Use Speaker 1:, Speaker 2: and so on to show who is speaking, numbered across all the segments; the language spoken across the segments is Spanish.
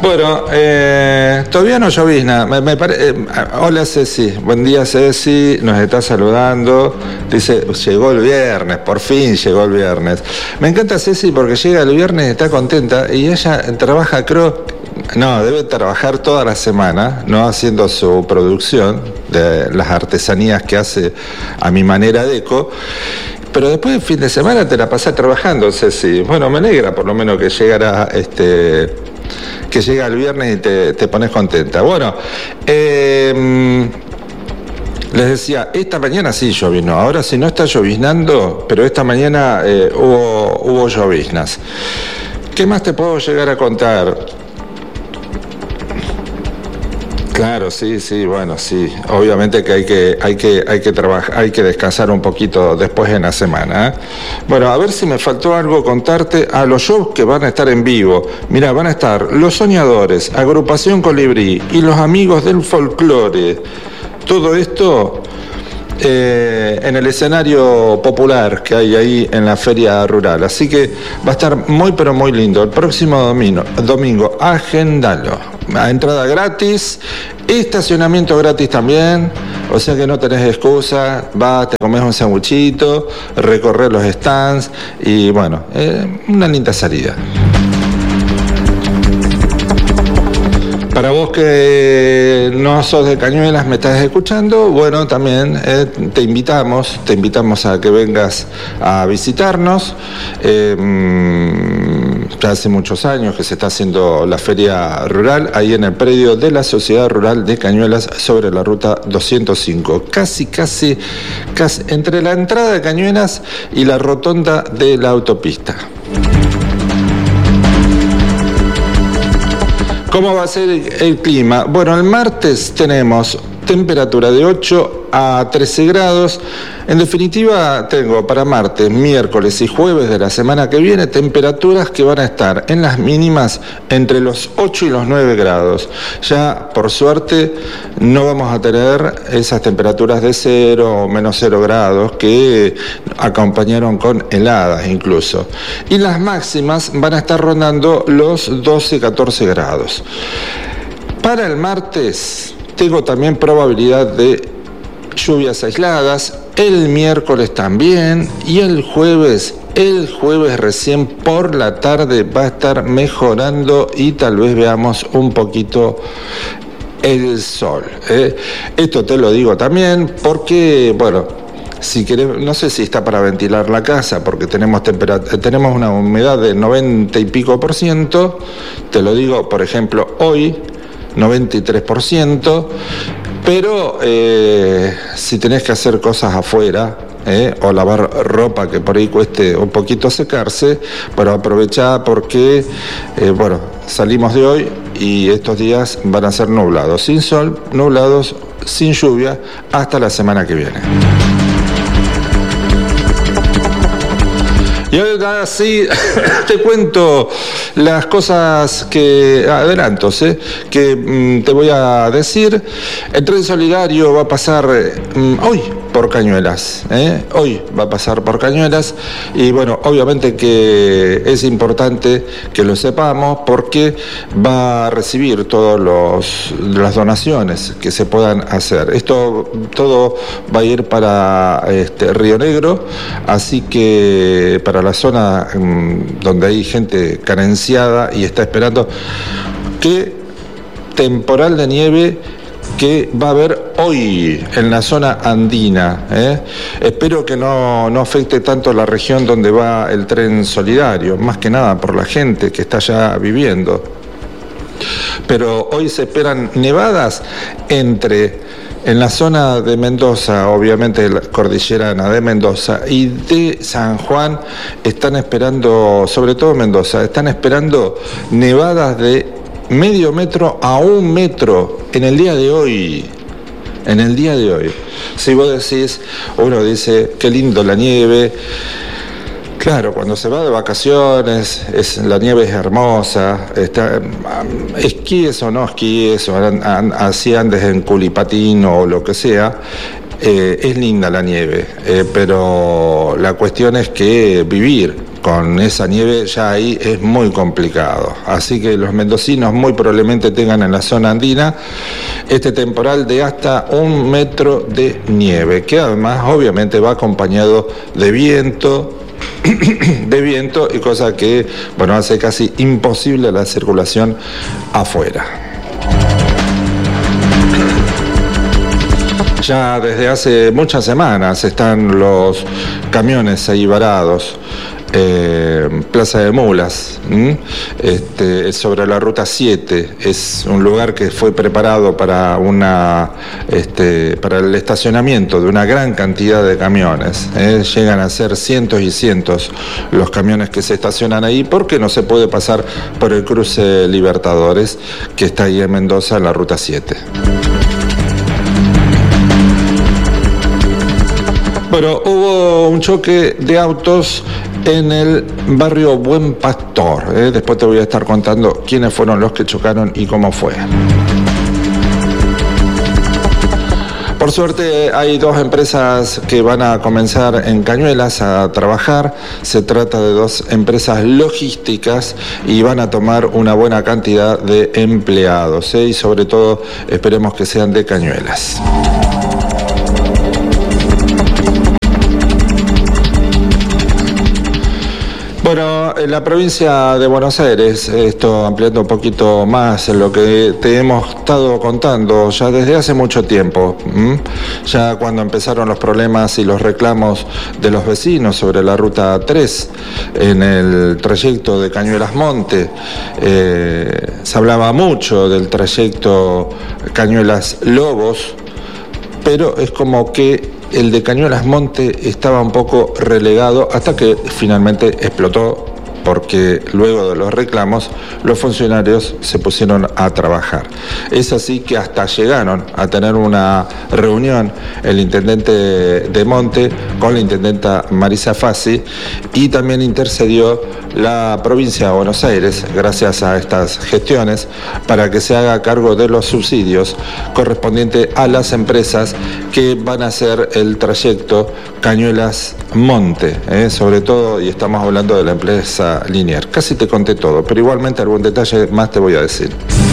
Speaker 1: Bueno, todavía no llovizna. Hola Ceci, buen día Ceci, nos está saludando. Dice, llegó el viernes, por fin llegó el viernes. Me encanta Ceci porque llega el viernes y está contenta y ella trabaja, creo, debe trabajar toda la semana, ¿no? Haciendo su producción de las artesanías que hace a mi manera deco. Pero después del fin de semana te la pasás trabajando, Ceci. Bueno, me alegra por lo menos que llegara que llega el viernes y te pones contenta. Bueno, les decía, esta mañana sí llovinó, ahora sí no está lloviznando, pero esta mañana hubo lloviznas. ¿Qué más te puedo llegar a contar? Claro, sí, bueno, sí. Obviamente que hay que trabajar, hay que descansar un poquito después en la semana, ¿eh? Bueno, a ver si me faltó algo contarte. A los shows que van a estar en vivo. Mira, van a estar Los Soñadores, Agrupación Colibrí y Los Amigos del Folclore. Todo esto en el escenario popular que hay ahí en la feria rural. Así que va a estar muy pero muy lindo. El próximo domingo, agendalo. Entrada gratis, estacionamiento gratis también, o sea que no tenés excusa, vas, te comes un sanguchito, recorrer los stands y bueno, una linda salida. Para vos que no sos de Cañuelas, me estás escuchando, bueno, también te invitamos a que vengas a visitarnos. Ya hace muchos años que se está haciendo la feria rural ahí en el predio de la Sociedad Rural de Cañuelas sobre la ruta 205, casi entre la entrada de Cañuelas y la rotonda de la autopista. ¿Cómo va a ser el clima? Bueno, el martes tenemos temperatura de 8 a 13 grados. En definitiva, tengo para martes, miércoles y jueves de la semana que viene temperaturas que van a estar en las mínimas entre los 8 y los 9 grados. Ya, por suerte, no vamos a tener esas temperaturas de 0 o menos 0 grados que acompañaron con heladas incluso. Y las máximas van a estar rondando los 12-14 grados. Para el martes tengo también probabilidad de lluvias aisladas, el miércoles también y el jueves recién por la tarde va a estar mejorando y tal vez veamos un poquito el sol. Esto te lo digo también porque, bueno, si querés, no sé si está para ventilar la casa porque tenemos una humedad de 90 y pico %, te lo digo, por ejemplo, hoy 93%, pero si tenés que hacer cosas afuera o lavar ropa que por ahí cueste un poquito secarse, bueno, aprovechá porque salimos de hoy y estos días van a ser nublados, sin sol, nublados, sin lluvia, hasta la semana que viene. Y ahora sí, te cuento las cosas adelantos, que te voy a decir. El tren solidario va a pasar hoy por Cañuelas, hoy va a pasar por Cañuelas y bueno, obviamente que es importante que lo sepamos porque va a recibir todas las donaciones que se puedan hacer. Esto todo va a ir para Río Negro, así que para la zona donde hay gente carenciada y está esperando que temporal de nieve que va a haber hoy en la zona andina. Espero que no afecte tanto la región donde va el tren solidario, más que nada por la gente que está allá viviendo. Pero hoy se esperan nevadas en la zona de Mendoza, obviamente la cordillerana de Mendoza y de San Juan, están esperando, sobre todo Mendoza, están esperando nevadas de medio metro a 1 metro en el día de hoy. Si vos decís, uno dice, qué lindo la nieve. Claro, cuando se va de vacaciones, la nieve es hermosa, esquíes o no esquíes, o así andes en culipatín o lo que sea, es linda la nieve, pero la cuestión es que vivir con esa nieve ya ahí es muy complicado. Así que los mendocinos muy probablemente tengan en la zona andina este temporal de hasta 1 metro de nieve, que además obviamente va acompañado de viento y cosa que, bueno, hace casi imposible la circulación afuera. Ya desde hace muchas semanas están los camiones ahí varados, Plaza de Mulas, sobre la ruta 7, es un lugar que fue preparado para para el estacionamiento de una gran cantidad de camiones, llegan a ser cientos y cientos los camiones que se estacionan ahí, porque no se puede pasar por el cruce Libertadores, que está ahí en Mendoza, en la ruta 7. Bueno, hubo un choque de autos en el barrio Buen Pastor. Después te voy a estar contando quiénes fueron los que chocaron y cómo fue. Por suerte hay 2 empresas que van a comenzar en Cañuelas a trabajar. Se trata de 2 empresas logísticas y van a tomar una buena cantidad de empleados, y sobre todo esperemos que sean de Cañuelas. Bueno, en la provincia de Buenos Aires, esto ampliando un poquito más en lo que te hemos estado contando ya desde hace mucho tiempo, ya cuando empezaron los problemas y los reclamos de los vecinos sobre la ruta 3 en el trayecto de Cañuelas Monte, se hablaba mucho del trayecto Cañuelas Lobos, pero es como que el de Cañuelas Monte estaba un poco relegado hasta que finalmente explotó, porque luego de los reclamos los funcionarios se pusieron a trabajar. Es así que hasta llegaron a tener una reunión el intendente de Monte con la intendenta Marisa Fassi, y también intercedió la provincia de Buenos Aires, gracias a estas gestiones, para que se haga cargo de los subsidios correspondientes a las empresas que van a hacer el trayecto Cañuelas Monte, sobre todo, y estamos hablando de la empresa Linier. Casi te conté todo, pero igualmente algún detalle más te voy a decir.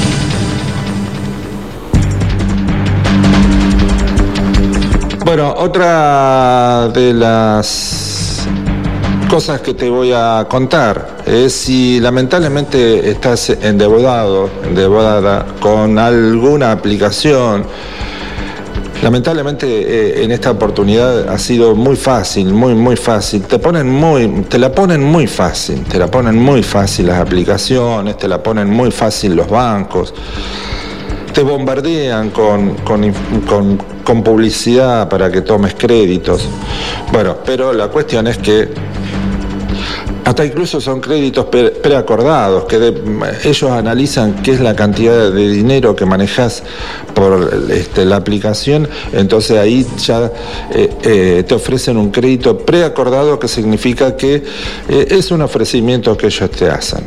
Speaker 1: Bueno, otra de las cosas que te voy a contar es si lamentablemente estás endeudada con alguna aplicación. Lamentablemente en esta oportunidad ha sido muy fácil, muy fácil. Te la ponen muy fácil las aplicaciones, te la ponen muy fácil los bancos. Te bombardean con publicidad para que tomes créditos. Bueno, pero la cuestión es que hasta incluso son créditos preacordados, que ellos analizan qué es la cantidad de dinero que manejas por la aplicación, entonces ahí ya te ofrecen un crédito preacordado, que significa que es un ofrecimiento que ellos te hacen,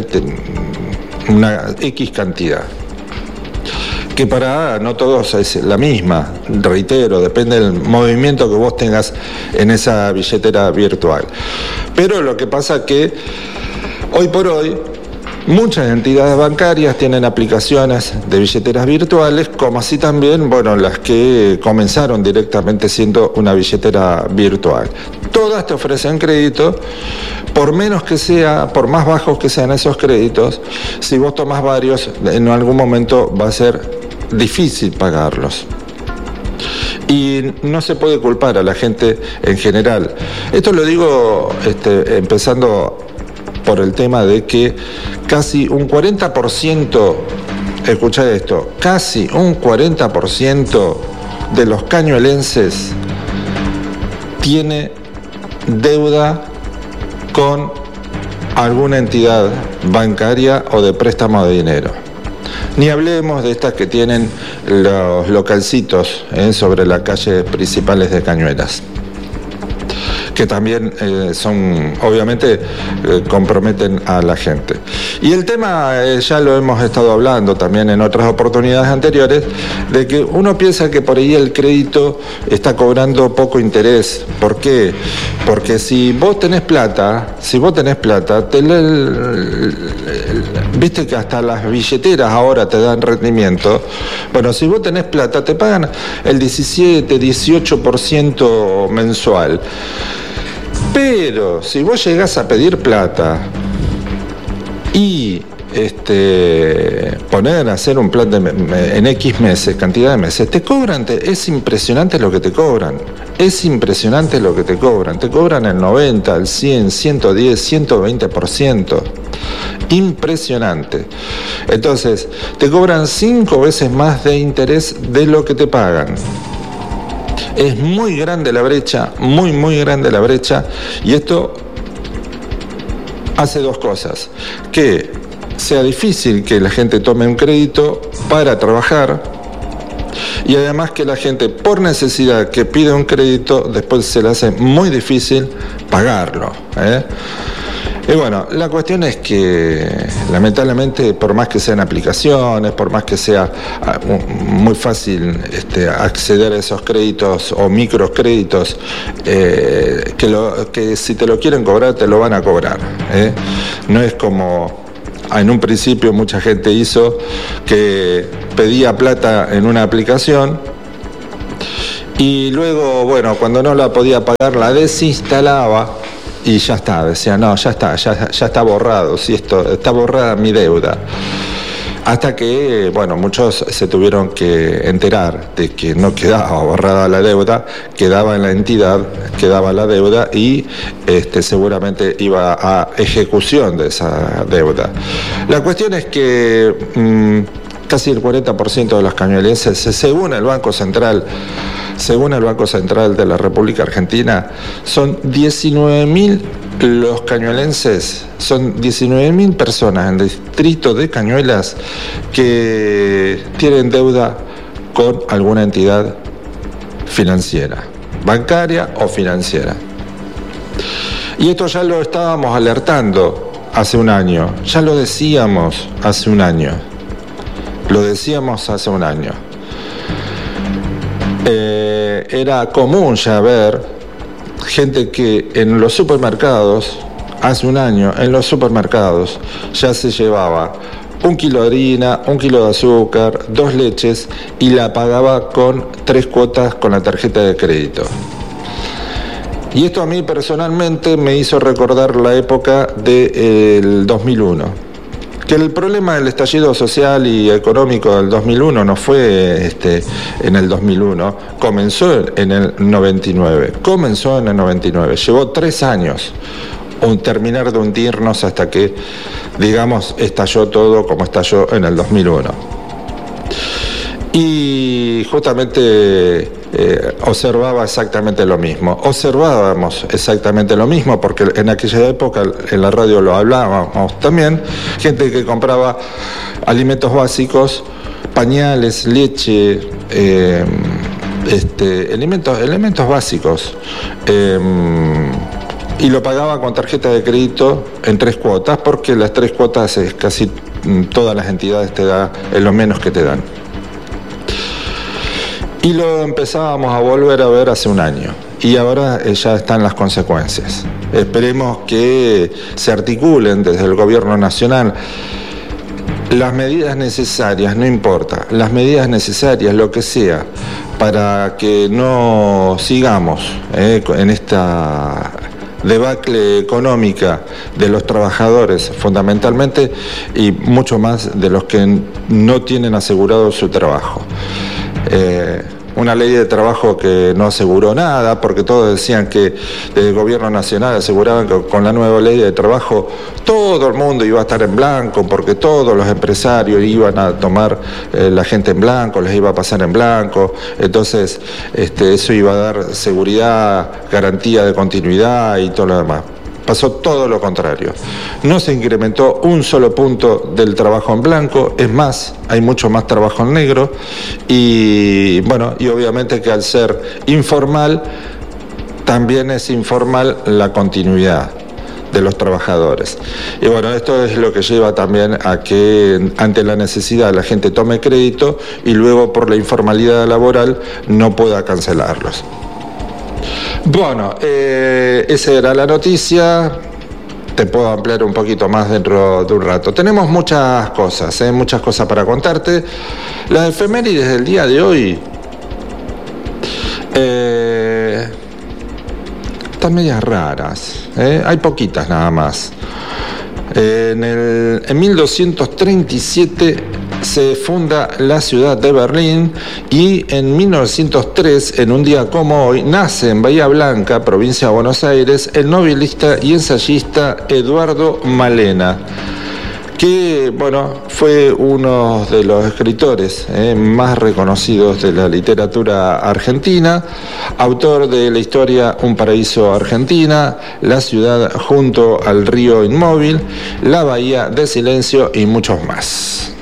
Speaker 1: una X cantidad, que para no todos es la misma, reitero, depende del movimiento que vos tengas en esa billetera virtual. Pero lo que pasa es que hoy por hoy muchas entidades bancarias tienen aplicaciones de billeteras virtuales, como así también, bueno, las que comenzaron directamente siendo una billetera virtual. Todas te ofrecen crédito, por menos que sea, por más bajos que sean esos créditos, si vos tomás varios, en algún momento va a ser difícil pagarlos. Y no se puede culpar a la gente en general. Esto lo digo empezando por el tema de que casi un 40%, escucha esto, casi un 40% de los cañuelenses tiene deuda con alguna entidad bancaria o de préstamo de dinero. Ni hablemos de estas que tienen los localcitos sobre las calles principales de Cañuelas. que también son, obviamente, comprometen a la gente. Y el tema, ya lo hemos estado hablando también en otras oportunidades anteriores, de que uno piensa que por ahí el crédito está cobrando poco interés. ¿Por qué? Porque si vos tenés plata, viste que hasta las billeteras ahora te dan rendimiento. Bueno, si vos tenés plata, te pagan el 17, 18% mensual. Pero si vos llegás a pedir plata y poner a hacer un plan en X meses, cantidad de meses, te cobran, es impresionante lo que te cobran. Es impresionante lo que te cobran. Te cobran el 90, el 100, 110, 120%. Impresionante. Entonces, te cobran 5 veces más de interés de lo que te pagan. Es muy grande la brecha, muy grande la brecha, y esto hace dos cosas: que sea difícil que la gente tome un crédito para trabajar, y además que la gente, por necesidad que pide un crédito, después se le hace muy difícil pagarlo, Y bueno, la cuestión es que lamentablemente, por más que sean aplicaciones, por más que sea muy fácil acceder a esos créditos o microcréditos, que si te lo quieren cobrar, te lo van a cobrar, No es como en un principio mucha gente hizo, que pedía plata en una aplicación y luego, bueno, cuando no la podía pagar, la desinstalaba y ya está, decía, no, ya está borrado, si está borrada mi deuda. Hasta que, bueno, muchos se tuvieron que enterar de que no quedaba borrada la deuda, quedaba en la entidad, quedaba la deuda y seguramente iba a ejecución de esa deuda. La cuestión es que casi el 40% de los cañuelenses, según el Banco Central de la República Argentina, son 19.000 los cañuelenses, son 19.000 personas en el distrito de Cañuelas que tienen deuda con alguna entidad financiera, bancaria o financiera. Y esto ya lo estábamos alertando hace un año, ya lo decíamos hace un año. Era común ya ver gente que en los supermercados, hace un año, en los supermercados ya se llevaba 1 kilo de harina, 1 kilo de azúcar, 2 leches y la pagaba con 3 cuotas con la tarjeta de crédito. Y esto a mí personalmente me hizo recordar la época del 2001. Que el problema del estallido social y económico del 2001 no fue en el 2001, comenzó en el 99, llevó 3 años terminar de hundirnos hasta que, digamos, estalló todo como estalló en el 2001. Y justamente observábamos exactamente lo mismo, porque en aquella época en la radio lo hablábamos también, gente que compraba alimentos básicos, pañales, leche, elementos básicos, y lo pagaba con tarjeta de crédito en 3 cuotas, porque las 3 cuotas es casi todas las entidades es lo menos que te dan. Y lo empezábamos a volver a ver hace un año. Y ahora ya están las consecuencias. Esperemos que se articulen desde el gobierno nacional las medidas necesarias, no importa, las medidas necesarias, lo que sea, para que no sigamos en esta debacle económica de los trabajadores fundamentalmente, y mucho más de los que no tienen asegurado su trabajo. Una ley de trabajo que no aseguró nada, porque todos decían que desde el gobierno nacional aseguraban que con la nueva ley de trabajo todo el mundo iba a estar en blanco, porque todos los empresarios iban a tomar la gente en blanco, les iba a pasar en blanco, entonces eso iba a dar seguridad, garantía de continuidad y todo lo demás. Pasó todo lo contrario. No se incrementó un solo punto del trabajo en blanco, es más, hay mucho más trabajo en negro, y bueno, y obviamente que al ser informal también es informal la continuidad de los trabajadores. Y bueno, esto es lo que lleva también a que ante la necesidad la gente tome crédito y luego por la informalidad laboral no pueda cancelarlos. Bueno, esa era la noticia. Te puedo ampliar un poquito más dentro de un rato. Tenemos muchas cosas para contarte. Las efemérides del día de hoy están medias raras, hay poquitas nada más. En 1237 se funda la ciudad de Berlín y en 1903, en un día como hoy, nace en Bahía Blanca, provincia de Buenos Aires, el novelista y ensayista Eduardo Malena, que bueno, fue uno de los escritores más reconocidos de la literatura argentina, autor de la historia Un paraíso Argentina, La ciudad junto al río inmóvil, La bahía de silencio y muchos más.